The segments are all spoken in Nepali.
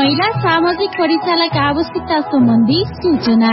महिला सामाजिक परिचालक आवश्यकता सम्बन्धी सूचना।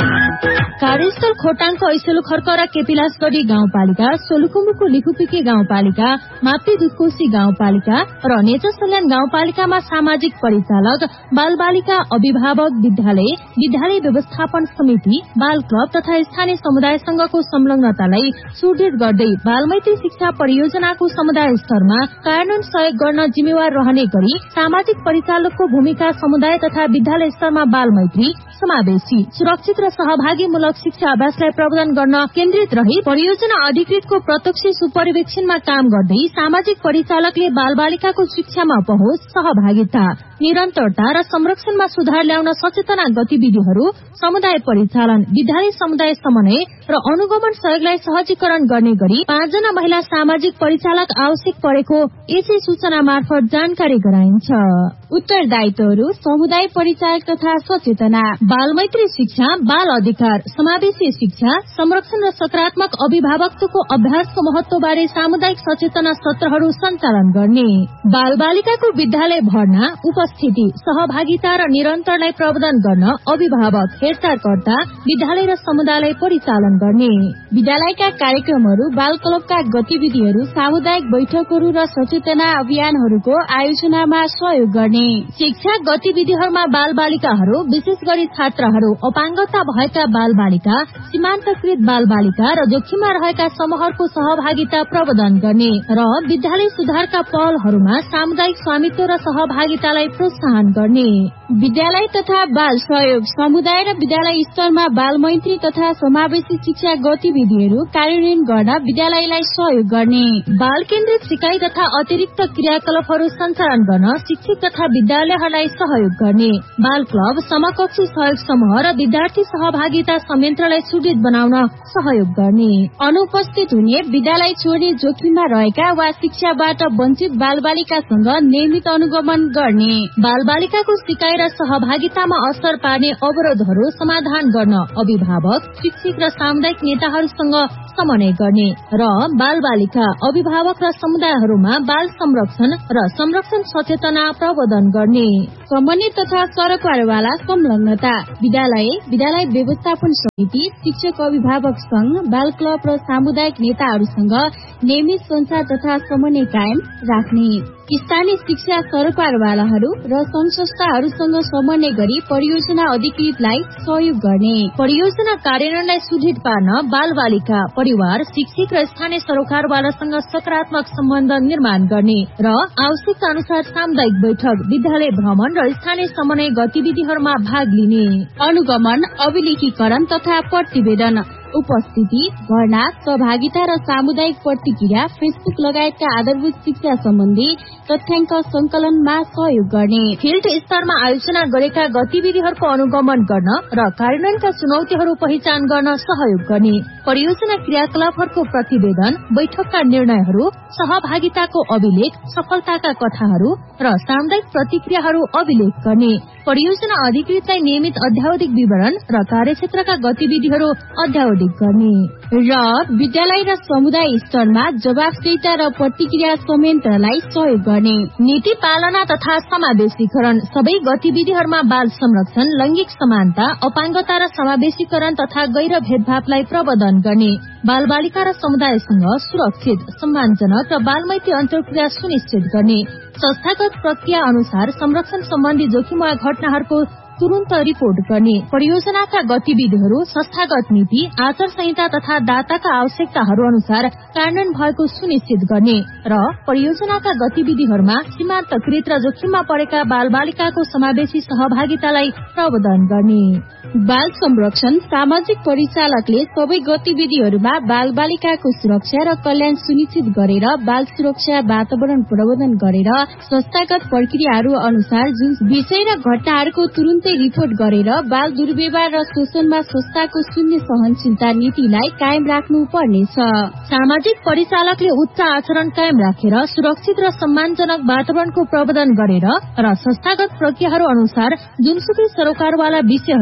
कार्यस्थल खोटाङको ऐसेलु खर्क र केपिलासगढी गाउँपालिका, सोलुखुम्बुको लिखुपिके गाउँपालिका, मापी दुधकोशी गाउँपालिका र नेचरसल्यान गाउँपालिकामा सामाजिक परिचालक, बाल बालिका अभिभावक, विद्यालय व्यवस्थापन समिति, बाल क्लब तथा स्थानीय समुदाय संघको संलग्नतालाई सुदृढ गर्दै बालमैत्री शिक्षा परियोजनाको समुदाय स्तरमा कार्यान्वयन सहयोग गर्न जिम्मेवार रहने गरी सामाजिक परिचालकको भूमिका समुदाय तथा विद्यालय स्तरमा बालमैत्री, समावेशी, सुरक्षित र सहभागीमूलक शिक्षा अभ्यासलाई प्रवर्धन गर्न केन्द्रित रही परियोजना अधिकृतको प्रत्यक्ष सुपरिवेक्षणमा काम गर्दै सामाजिक परिचालकले बाल बालिकाको शिक्षामा पहुँच, सहभागिता, निरन्तरता र संरक्षणमा सुधार ल्याउन सचेतना गतिविधिहरू, समुदाय परिचालन, विद्यालय समुदाय समन्वय र अनुगमन सहयोगलाई सहजीकरण गर्ने गरी 5 जना महिला सामाजिक परिचालक आवश्यक परेको यसै सूचना मार्फत जानकारी गराइन्छ। उत्तरदायित्वहरू, समुदाय परिचालक तथा सचेतना, बालमैत्री शिक्षा, बाल अधिकार, समावेशी शिक्षा, संरक्षण र सकारात्मक अभिभावकत्वको अभ्यासको महत्वबारे सामुदायिक सचेतना सत्रहरू सञ्चालन गर्ने, बाल बालिकाको विद्यालय भर्ना, उपस्थिति, सहभागिता र निरन्तरलाई प्रवर्धन गर्न अभिभावक, हेरचाहकर्ता, विद्यालय र समुदायलाई परिचालन गर्ने, विद्यालयका कार्यक्रमहरू, बाल क्लबका गतिविधिहरू, सामुदायिक बैठकहरू र सचेतना अभियानहरूको आयोजनामा सहयोग गर्ने, शिक्षा गतिविधिहरूमा बाल बालिकाहरू, विशेष गरी छात्राहरू, अपाङ्गता भएका बाल बालिका, सीमान्तकृत बाल बालिका र जोखिममा रहेका समूहहरूको सहभागिता प्रवर्धन गर्ने र विद्यालय सुधारका पहलहरूमा सामुदायिक स्वामित्व र सहभागितालाई प्रोत्साहन गर्ने, विद्यालय तथा बाल सहयोग, समुदाय र विद्यालय स्तरमा बाल मैत्री तथा समावेशी शिक्षा गतिविधिहरू कार्यान्वयन गर्न विद्यालयलाई सहयोग गर्ने, बाल केन्द्रित सिकाइ तथा अतिरिक्त क्रियाकलापहरू सञ्चालन गर्न शिक्षक तथा विद्यालयहरूलाई सहयोग गर्ने, बाल क्लब, समकक्षी सहयोग समूह र विद्यार्थी सहभागिता संयन्त्रलाई सुदृढ बनाउन सहयोग गर्ने, अनुपस्थित हुने, विद्यालय छोड्ने जोखिममा रहेका वा शिक्षाबाट वञ्चित बाल बालिकासँग नियमित अनुगमन गर्ने, बाल बालिकाको सिकाइ र सहभागितामा असर पार्ने अवरोधहरू समाधान गर्न अभिभावक, शिक्षक र सामुदायिक नेताहरूसँग समन्वय गर्ने र बाल बालिका, अभिभावक र समुदायहरूमा बाल संरक्षण र संरक्षण सचेतना प्रवर्धन गर्ने, समन्वय तथा सरकारवाला संलग्नता, विद्यालय व्यवस्थापन समिति, शिक्षक अभिभावक संघ, बाल क्लब र सामुदायिक नेताहरूसँग नियमित संचार तथा समन्वय कायम राख्ने, स्थानीय शिक्षा सरकारवालाहरू र संघ संस्थाहरूसँग समन्वय गरी परियोजना अधिकृतलाई सहयोग गर्ने, परियोजना कार्यान्वयनलाई सुदृढ पार्न बाल बालिका, परिवार, शिक्षक र स्थानीय सरकारवालासँग सकारात्मक सम्बन्ध निर्माण गर्ने र आवश्यकता अनुसार सामुदायिक बैठक, विद्यालय भ्रमण र स्थानीय समन्वय गतिविधिहरूमा भाग लिने, अनुगमन, अभिलेखीकरण तथा प्रतिवेदन, उपस्थिति, भर्ना, सहभागिता र सामुदायिक प्रतिक्रिया, फेसबुक लगायतका आधारभूत शिक्षा सम्बन्धी तथ्याङ्क संकलनमा सहयोग गर्ने, फिल्ड स्तरमा आयोजना गरेका गतिविधिहरूको अनुगमन गर्न र कार्यान्वयनका चुनौतीहरू पहिचान गर्न सहयोग गर्ने, परियोजना क्रियाकलापहरूको प्रतिवेदन, बैठकका निर्णयहरू, सहभागिताको अभिलेख, सफलताका कथाहरू र सामुदायिक प्रतिक्रियाहरू अभिलेख गर्ने, परियोजना अधिकृतलाई नियमित अध्यावधिक विवरण र कार्यक्षेत्रका गतिविधिहरू अध्यावधिक गर्ने र विद्यालय र समुदाय स्तरमा जवाफदेहिता र प्रतिक्रिया संयन्त्रलाई सहयोग गर्ने, नीति पालना तथा समावेशीकरण, सबै गतिविधिहरूमा बाल संरक्षण, लैंगिक समानता, अपाङ्गता र समावेशीकरण तथा गैर भेदभावलाई प्रवर्धन गर्ने, बाल बालिका र समुदायसँग सुरक्षित, सम्मानजनक र बालमैत्री अन्तर्क्रिया सुनिश्चित गर्ने, संस्थागत प्रक्रिया अनुसार संरक्षण सम्बन्धी जोखिम वा घटनाहरूको तुरन्त रिपोर्ट गर्ने, परियोजनाका गतिविधिहरू, संस्थागत नीति, आचार संहिता तथा दाताका आवश्यकताहरू अनुसार कार्यान्वयन भएको सुनिश्चित गर्ने र परियोजनाका गतिविधिहरूमा सीमान्तकृत र जोखिममा परेका बाल बालिकाको समावेशी सहभागितालाई प्रवर्धन गर्ने, बाल संरक्षण, सामाजिक परिचालकले सबै गतिविधिहरूमा बाल बालिकाको सुरक्षा र कल्याण सुनिश्चित गरेर बाल सुरक्षा वातावरण प्रवर्धन गरेर संस्थागत प्रक्रियाहरू अनुसार जुन विषय र घटनाहरूको तुरन्त रिपोर्ट गरेर बाल दुर्व्यवहार र शोषणमा संस्थाको शून्य सहनशीलता नीतिलाई कायम राख्नु पर्नेछ। सामाजिक परिचालकले उच्च आचरण कायम राखेर सुरक्षित र सम्मानजनक वातावरणको प्रवर्धन गरेर र संस्थागत प्रक्रियाहरू अनुसार जुनसुकै सरोकारवाला विषयहरू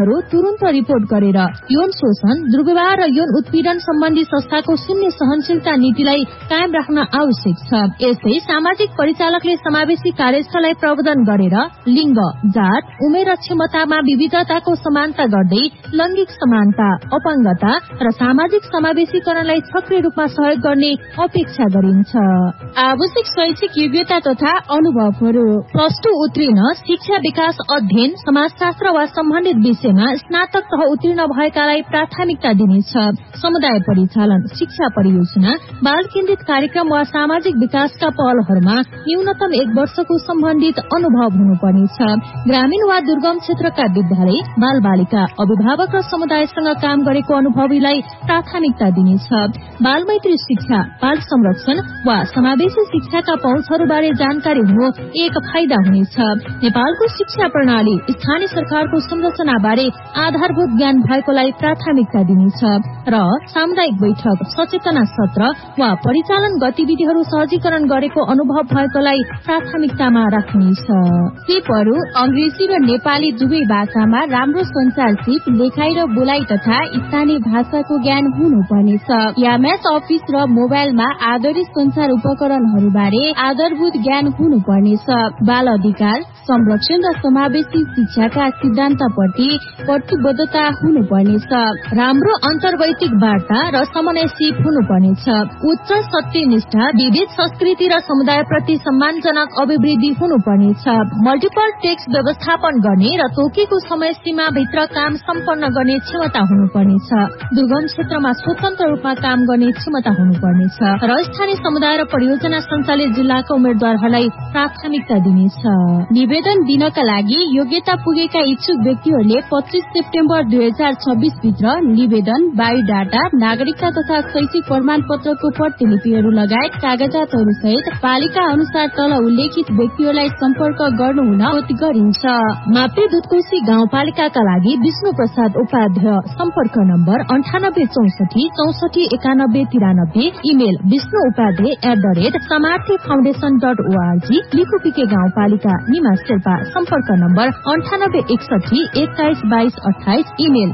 तुरुन्त रिपोर्ट गरेर यौन शोषण, दुर्व्यवहार र यौन उत्पीडन सम्बन्धी संस्थाको शून्य सहनशीलता नीतिलाई कायम राख्न आवश्यक छ। यसै सामाजिक परिचालकले समावेशी कार्यस्थललाई प्रबन्धन गरेर लिङ्ग, जात, उमेर र क्षमतामा विविधताको समानता गर्दै लैंगिक समानता, अपाङ्गता र सामाजिक समावेशीकरणलाई सक्रिय रूपमा सहयोग गर्ने अपेक्षा गरिन्छ। आवश्यक शैक्षिक योग्यता तथा अनुभवहरू: प्लस 2 उत्तीर्ण, शिक्षा विकास अध्ययन, समाजशास्त्र वा सम्बन्धित विषयमा स्नातक तह उत्तीर्ण भएकालाई प्राथमिकता दिनेछ। समुदाय परिचालन, शिक्षा परियोजना, बाल केन्द्रित कार्यक्रम वा सामाजिक विकासका पहलहरूमा न्यूनतम 1 वर्षको सम्बन्धित अनुभव हुनुपर्नेछ। ग्रामीण वा दुर्गम क्षेत्रका विद्यालय, बाल बालिका, अभिभावक र समुदायसँग काम गरेको अनुभवीलाई प्राथमिकता दिनेछ। बाल मैत्री शिक्षा, बाल संरक्षण वा समावेशी शिक्षाका पहुँचहरूबारे जानकारी हुनु एक फाइदा हुनेछ। नेपालको शिक्षा प्रणाली स्थानीय सरकारको संरचनाबारे आधारभूत ज्ञान भएकोलाई प्राथमिकता दिनेछ र सामुदायिक बैठक, सचेतना सत्र वा परिचालन गतिविधिहरू सहजीकरण गरेको अनुभव भएकोलाई प्राथमिकतामा राखिनेछ। सिपहरू अंग्रेजी र नेपाली दुवै भाषामा राम्रो संचार सिप, लेखाइ र बोलाइ तथा स्थानीय भाषाको ज्ञान हुनुपर्नेछ। एमएस अफिस र मोबाइलमा आधारित संचार उपकरणहरूबारे आधारभूत ज्ञान हुनुपर्नेछ। बाल अधिकार संरक्षण र समावेशी शिक्षाका सिद्धान्तप्रति प्रतिबद्धता हुनुपर्नेछ। राम्रो अन्तर्वैयक्तिक वार्ता र समन्वय सिप हुनुपर्नेछ। उच्च सत्यनिष्ठा, विविध संस्कृति र समुदायप्रति सम्मानजनक अभिवृद्धि हुनुपर्नेछ। मल्टिपल टेक्स्ट व्यवस्थापन गर्ने र तोकेको समय सीमा भित्र काम सम्पन्न गर्ने क्षमता हुनुपर्नेछ। दुर्गम क्षेत्रमा स्वतन्त्र रूपमा काम गर्ने क्षमता हुनुपर्नेछ र स्थानीय समुदाय र परियोजना सञ्चालित जिल्लाका उम्मेद्वारहरूलाई प्राथमिकता दिनेछ। निवेदन दिनका लागि योग्यता पुगेका इच्छुक व्यक्तिहरूले 25 सेप्टेम्बर 2026 भित्र निवेदन, बायोडाटा, नागरिकता तथा शैक्षिक प्रमाण पत्रको प्रतिलिपिहरू लगायत कागजातहरू सहित पालिका अनुसार तल उल्लेखित व्यक्तिहरूलाई सम्पर्क गर्नु हुन अनुरोध गरिन्छ। मापी दुधकोशी गाउँपालिकाका लागि विष्णु प्रसाद उपाध्याय, सम्पर्क नम्बर 9864649193, इमेल vishnoupadhyay@samarthyafoundation.org, लिखुपिके गाउँपालिका निमा शेर्पा, सम्पर्क नम्बर 9861212228, इमेल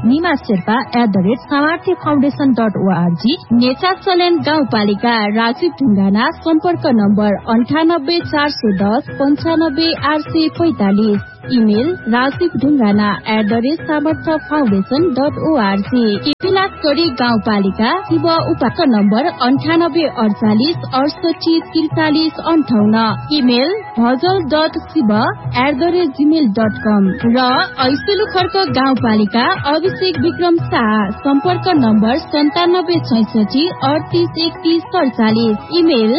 nimasherpa@samarthyafoundation.org, नेचाचल्यान गाउँपालिका राजीव ढुङ्गाना, सम्पर्क नम्बर 984110958845, इमेल rajivdhungana@samarthyafoundation.org। केपिलासगढी गाउँपालिका शिव उपाध्याय नम्बर 9848684358, इमेल भजल.शिव@gmail.com र ऐसेलु खर्क गाउँपालिका अभिषेक विक्रम शाह, सम्पर्क number 9766383147, email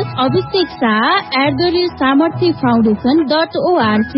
abhishekshah@samarthyafoundation.org।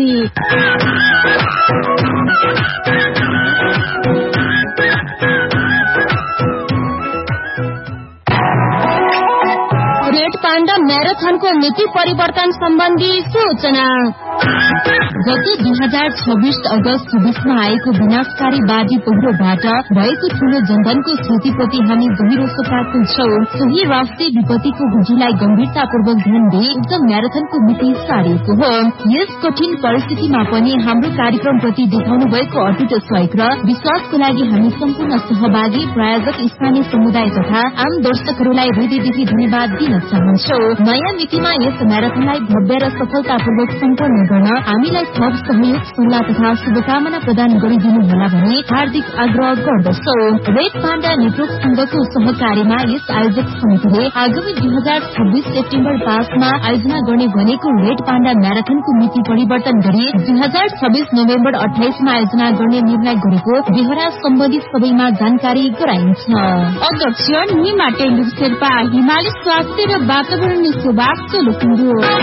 Red panda म्याराथनको मिति परिवर्तन सम्बन्धी सूचना। गत 2026 अगस्त 26मा आएको विनाशकारी बाढी पहिरोबाट भएको ठूलो जनधनको क्षतिप्रति हामी गहिरो शोकाकुल छौं। सोही राष्ट्रिय विपत्तिको घुँटीलाई गम्भीरतापूर्वक ध्यान दिई उक्त म्याराथनको मिति सारिएको हो। यस कठिन परिस्थितिमा पनि हाम्रो कार्यक्रमप्रति देखाउनु भएको अटुट सहयोग र विश्वासको लागि हामी सम्पूर्ण सहभागी, प्रायोजक, स्थानीय समुदाय तथा आम दर्शकहरूलाई हृदयदेखि धन्यवाद दिन चाहन्छौं। नयाँ मितिमा यस म्याराथनलाई भव्य र सफलतापूर्वक सम्पन्न गर्न हामीलाई थप सहयोग, सल्लाह तथा शुभकामना प्रदान गरिदिनु होला भनी हार्दिक आग्रह गर्दछौ। रेड पाण्डा नेटवर्क संघको सहकारीमा यस आयोजक समितिले आगामी 2026 सेप्टेम्बर 5मा आयोजना गर्ने भनेको रेड पाण्डा म्याराथनको मिति परिवर्तन गरी 2026 नोभेम्बर 28मा आयोजना गर्ने निर्णय गरेको बेहोरा सम्बन्धित सबैमा जानकारी गराइन्छ। अध्यक्ष निमा टेलुङ शेर्पा, हिमाली स्वास्थ्य र वातावरण सेवा सोलुखुम्बु।